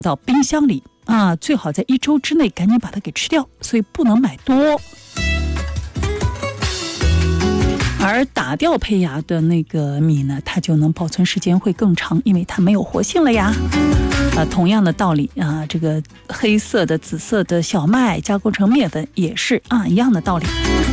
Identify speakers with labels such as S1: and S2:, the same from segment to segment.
S1: 到冰箱里啊，最好在1周之内赶紧把它给吃掉，所以不能买多。而打掉胚芽的那个米呢，它就能保存时间会更长，因为它没有活性了呀。同样的道理啊，这个黑色的、紫色的小麦加工成面粉也是啊，一样的道理。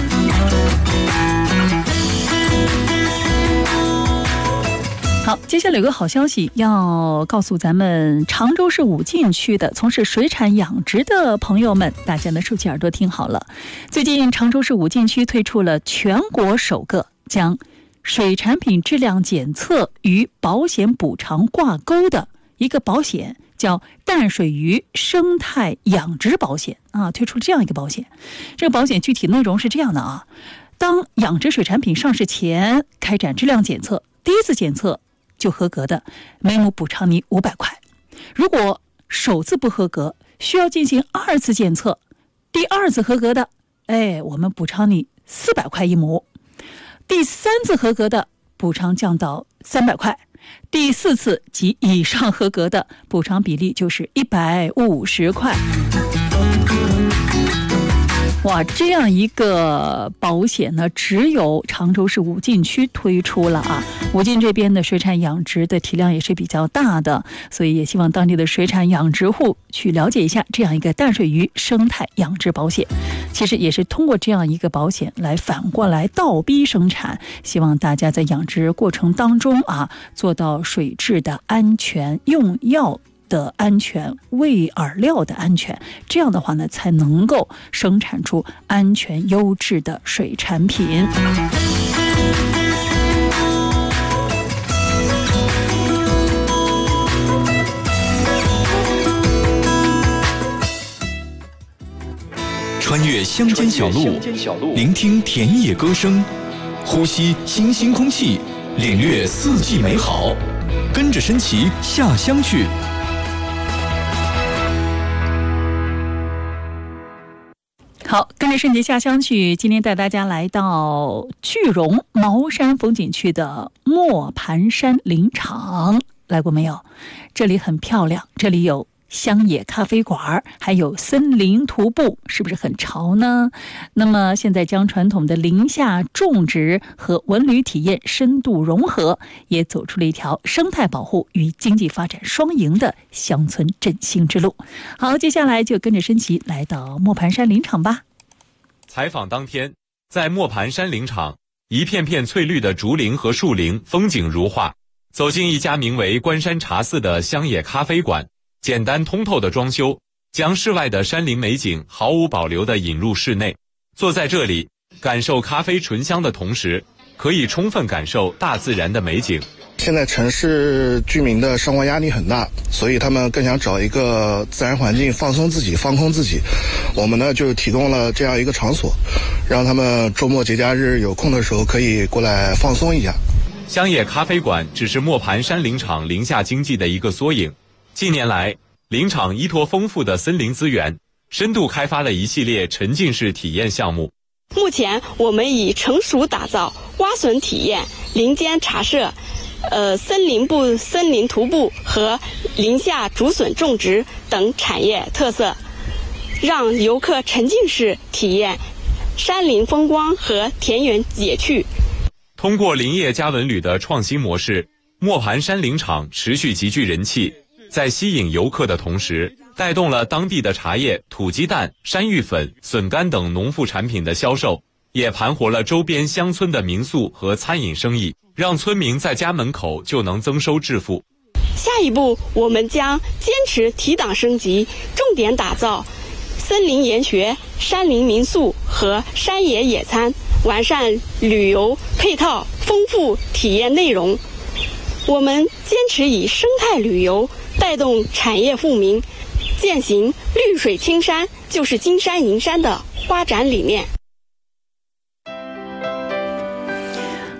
S1: 好，接下来有个好消息要告诉咱们常州市武进区的从事水产养殖的朋友们，大家呢竖起耳朵听好了。最近常州市武进区推出了全国首个将水产品质量检测与保险补偿挂钩的一个保险，叫淡水鱼生态养殖保险啊，推出了这样一个保险。这个保险具体内容是这样的啊，当养殖水产品上市前开展质量检测，第一次检测就合格的，每亩补偿你500块。如果首次不合格，需要进行2次检测，第2次合格的，我们补偿你400块1亩。第3次合格的，补偿降到300块。第4次及以上合格的，补偿比例就是150块。哇，这样一个保险呢，只有常州市武进区推出了啊。武进这边的水产养殖的体量也是比较大的，所以也希望当地的水产养殖户去了解一下这样一个淡水鱼生态养殖保险。其实也是通过这样一个保险来反过来倒逼生产，希望大家在养殖过程当中啊，做到水质的安全、用药的安全、喂饵料的安全，这样的话呢，才能够生产出安全优质的水产品。
S2: 穿越乡间小路，聆听田野歌声，呼吸清新空气，领略四季美好，跟着升旗下乡去。
S1: 好，跟着圣杰下乡去，今天带大家来到句容茅山风景区的磨盘山林场，来过没有？这里很漂亮，这里有乡野咖啡馆，还有森林徒步，是不是很潮呢？那么现在将传统的林下种植和文旅体验深度融合，也走出了一条生态保护与经济发展双赢的乡村振兴之路。好，接下来就跟着申奇来到磨盘山林场吧。
S3: 采访当天，在磨盘山林场，一片片翠绿的竹林和树林，风景如画。走进一家名为关山茶肆的乡野咖啡馆，简单通透的装修，将室外的山林美景毫无保留地引入室内。坐在这里，感受咖啡醇香的同时，可以充分感受大自然的美景。
S4: 现在城市居民的生活压力很大，所以他们更想找一个自然环境放松自己、放空自己。我们呢就提供了这样一个场所，让他们周末节假日有空的时候可以过来放松一下。
S3: 乡野咖啡馆只是磨盘山林场林下经济的一个缩影。近年来，林场依托丰富的森林资源，深度开发了一系列沉浸式体验项目。
S5: 目前我们以成熟打造、挖笋体验、林间茶社、森林徒步和林下竹笋种植等产业特色，让游客沉浸式体验山林风光和田园野趣。
S3: 通过林业加文旅的创新模式，磨盘山林场持续极具人气，在吸引游客的同时，带动了当地的茶叶、土鸡蛋、山芋粉、笋干等农副产品的销售，也盘活了周边乡村的民宿和餐饮生意，让村民在家门口就能增收致富。
S5: 下一步，我们将坚持提档升级，重点打造森林研学、山林民宿和山野野餐，完善旅游配套，丰富体验内容。我们坚持以生态旅游带动产业富民，践行绿水青山就是金山银山的发展理念。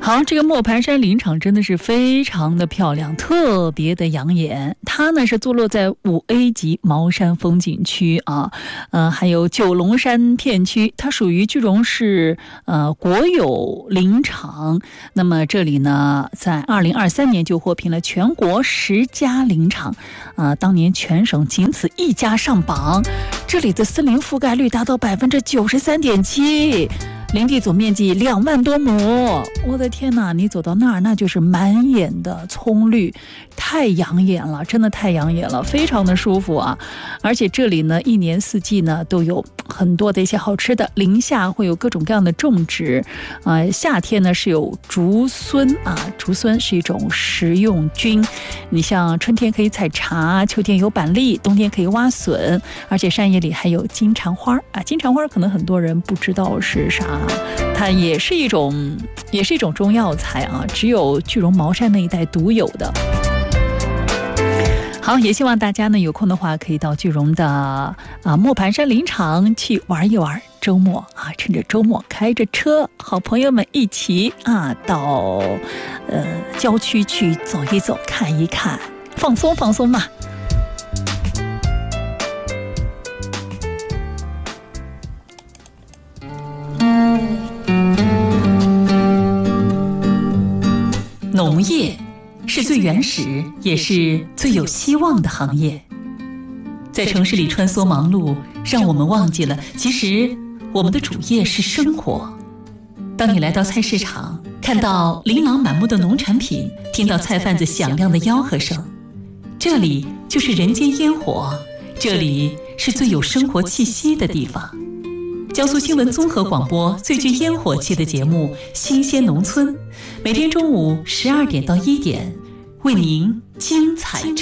S1: 好，这个磨盘山林场真的是非常的漂亮，特别的养眼。它呢是坐落在5A 级茅山风景区啊，还有九龙山片区，它属于句容市国有林场。那么这里呢，在2023年就获评了全国10佳林场，当年全省仅此1家上榜。这里的森林覆盖率达到93.7%。林地总面积2万多亩，我的天哪！你走到那儿，那就是满眼的葱绿，太养眼了，真的太养眼了，非常的舒服啊！而且这里呢，一年四季呢都有很多的一些好吃的，林下会有各种各样的种植，夏天呢是有竹荪啊，竹荪是一种食用菌，你像春天可以采茶，秋天有板栗，冬天可以挖笋，而且山野里还有金蝉花啊，金蝉花可能很多人不知道是啥。它也是一种中药材啊，只有句容茅山那一带独有的。好，也希望大家呢有空的话可以到句容的磨盘山林场去玩一玩。周末啊，趁着周末开着车，好朋友们一起到郊区去走一走，看一看，放松放松嘛。农业是最原始也是最有希望的行业，在城市里穿梭忙碌，让我们忘记了其实我们的主业是生活。当你来到菜市场，看到琳琅满目的农产品，听到菜贩子响亮的吆喝声，这里就是人间烟火，这里是最有生活气息的地方。江苏新闻综合广播最具烟火气的节目《新鲜农村》，每天中午12点到1点，为您精彩